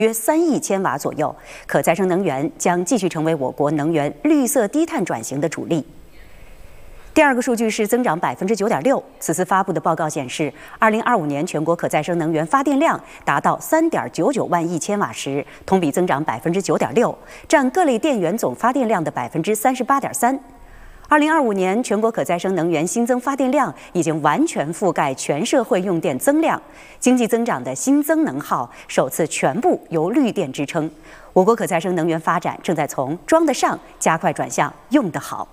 约3亿千瓦左右，可再生能源将继续成为我国能源绿色低碳转型的主力。第二个数据是增长9.6%。此次发布的报告显示，2025年全国可再生能源发电量达到3.99万亿千瓦时，同比增长9.6%，占各类电源总发电量的38.3%。2025年全国可再生能源新增发电量已经完全覆盖全社会用电增量，经济增长的新增能耗首次全部由绿电支撑。我国可再生能源发展正在从装得上加快转向用得好。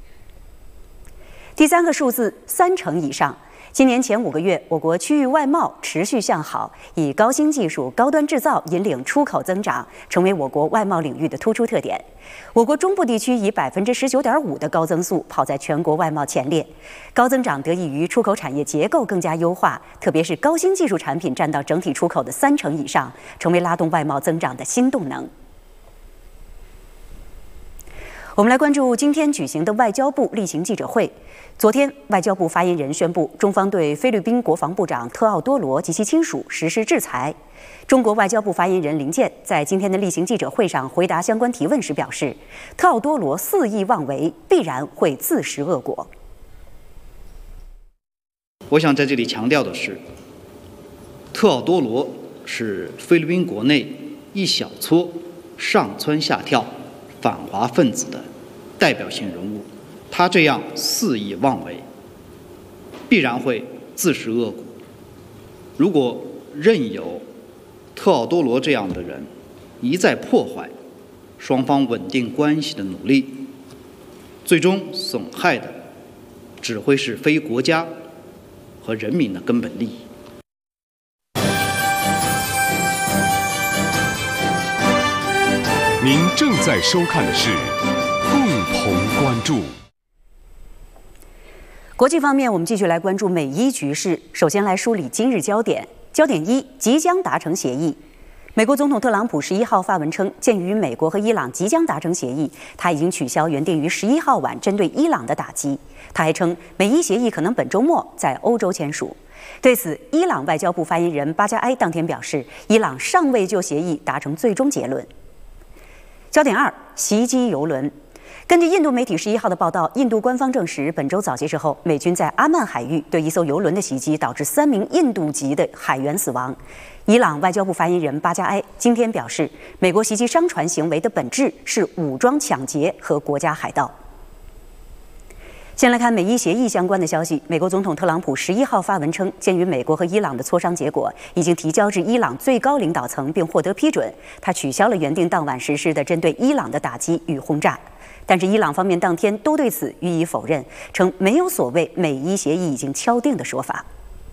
第三个数字30%以上。今年前5个月，我国区域外贸持续向好，以高新技术、高端制造引领出口增长，成为我国外贸领域的突出特点。我国中部地区以19.5%的高增速跑在全国外贸前列，高增长得益于出口产业结构更加优化，特别是高新技术产品占到整体出口的30%以上，成为拉动外贸增长的新动能。我们来关注今天举行的外交部例行记者会。昨天，外交部发言人宣布，中方对菲律宾国防部长特奥多罗及其亲属实施制裁。中国外交部发言人林健在今天的例行记者会上回答相关提问时表示，特奥多罗肆意妄为，必然会自食恶果。 我想在这里强调的是，特奥多罗是菲律宾国内一小撮上蹿下跳反华分子的代表性人物，他这样肆意妄为，必然会自食恶果。如果任由特奥多罗这样的人一再破坏双方稳定关系的努力，最终损害的只会是非国家和人民的根本利益。 您正在收看的是共同关注。 国际方面，我们继续来关注美伊局势。首先来梳理今日焦点。焦点1：即将达成协议。美国总统特朗普11号发文称，鉴于美国和伊朗即将达成协议，他已经取消原定于11号晚针对伊朗的打击。他还称，美伊协议可能本周末在欧洲签署。对此，伊朗外交部发言人巴加埃当天表示，伊朗尚未就协议达成最终结论。焦点2：袭击油轮。根据印度媒体11号的报道，印度官方证实，本周早些时候，美军在阿曼海域对一艘油轮的袭击，导致3名印度籍的海员死亡。伊朗外交部发言人巴加埃今天表示，美国袭击商船行为的本质是武装抢劫和国家海盗。先来看美伊协议相关的消息。美国总统特朗普11号发文称，鉴于美国和伊朗的磋商结果已经提交至伊朗最高领导层并获得批准，他取消了原定当晚实施的针对伊朗的打击与轰炸。但是伊朗方面当天都对此予以否认，称没有所谓美伊协议已经敲定的说法。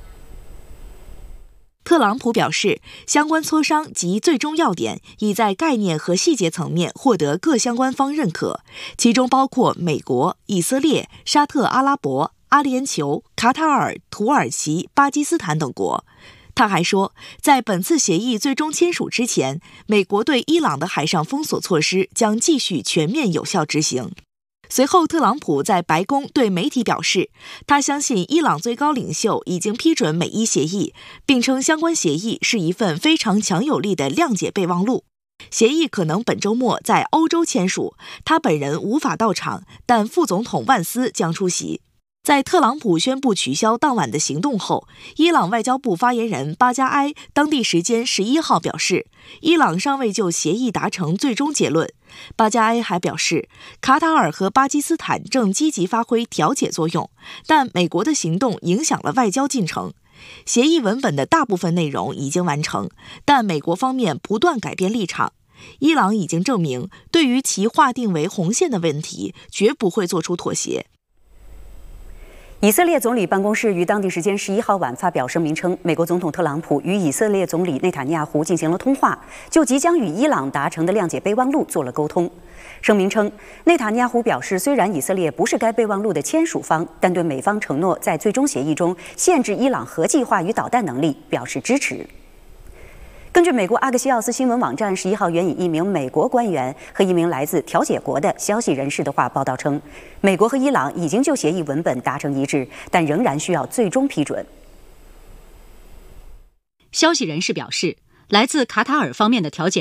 特朗普表示，相关磋商及最终要点已在概念和细节层面获得各相关方认可，其中包括美国、以色列、沙特阿拉伯、阿联酋、卡塔尔、土耳其、巴基斯坦等国。他还说，在本次协议最终签署之前，美国对伊朗的海上封锁措施将继续全面有效执行。随后，特朗普在白宫对媒体表示，他相信伊朗最高领袖已经批准美伊协议，并称相关协议是一份非常强有力的谅解备忘录。协议可能本周末在欧洲签署，他本人无法到场，但副总统万斯将出席。在特朗普宣布取消当晚的行动后，伊朗外交部发言人巴加埃当地时间11号表示，伊朗尚未就协议达成最终结论。巴加埃还表示，卡塔尔和巴基斯坦正积极发挥调解作用，但美国的行动影响了外交进程。协议文本的大部分内容已经完成，但美国方面不断改变立场。伊朗已经证明，对于其划定为红线的问题，绝不会做出妥协。 以色列总理办公室于当地时间11号晚发表声明称，美国总统特朗普与以色列总理内塔尼亚胡进行了通话，就即将与伊朗达成的谅解备忘录做了沟通。声明称，内塔尼亚胡表示，虽然以色列不是该备忘录的签署方，但对美方承诺在最终协议中限制伊朗核计划与导弹能力表示支持。根据美国阿克西奥斯新闻网站11号援引一名美国官员和一名来自调解国的消息人士的话报道称，美国和伊朗已经就协议文本达成一致，但仍然需要最终批准。 消息人士表示， 来自卡塔尔方面的调解